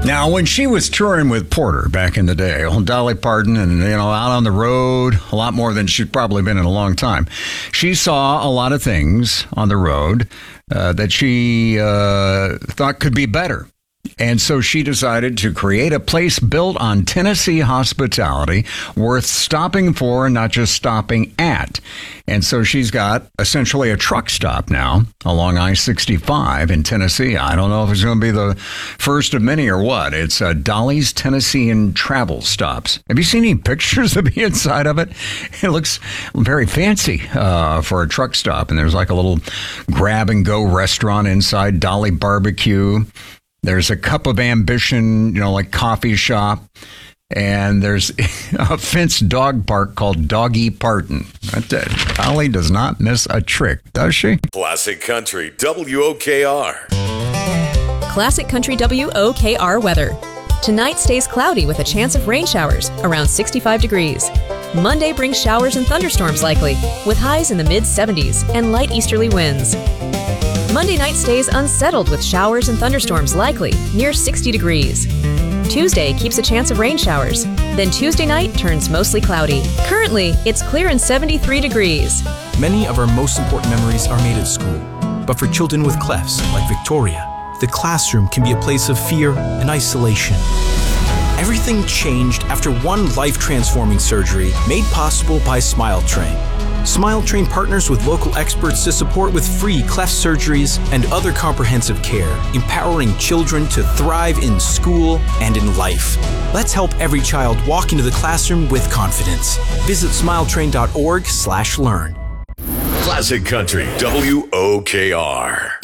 Now, when she was touring with Porter back in the day, old Dolly Parton, and out on the road, a lot more than she'd probably been in a long time, she saw a lot of things on the road that she thought could be better. And so she decided to create a place built on Tennessee hospitality worth stopping for and not just stopping at. And so she's got essentially a truck stop now along I-65 in Tennessee. I don't know if it's going to be the first of many or what. It's Dolly's Tennessean Travel Stops. Have you seen any pictures of the inside of it? It looks very fancy for a truck stop. And there's like a little grab-and-go restaurant inside, Dolly Barbecue. There's a Cup of Ambition, like coffee shop. And there's a fenced dog park called Doggy Parton. Dolly does not miss a trick, does she? Classic Country WOKR. Classic Country WOKR weather. Tonight stays cloudy with a chance of rain showers around 65 degrees. Monday brings showers and thunderstorms likely, with highs in the mid-70s and light easterly winds. Monday night stays unsettled with showers and thunderstorms likely near 60 degrees. Tuesday keeps a chance of rain showers. Then Tuesday night turns mostly cloudy. Currently, it's clear and 73 degrees. Many of our most important memories are made at school. But for children with clefs like Victoria, the classroom can be a place of fear and isolation. Everything changed after one life-transforming surgery made possible by SmileTrain. SmileTrain partners with local experts to support with free cleft surgeries and other comprehensive care, empowering children to thrive in school and in life. Let's help every child walk into the classroom with confidence. Visit smiletrain.org/learn. Classic Country WOKR.